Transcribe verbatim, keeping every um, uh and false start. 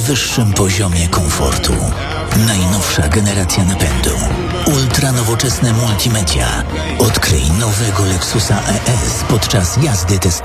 najwyższym poziomie komfortu. Najnowsza generacja napędu. Ultra nowoczesne multimedia. Odkryj nowego Lexusa E S podczas jazdy testowej.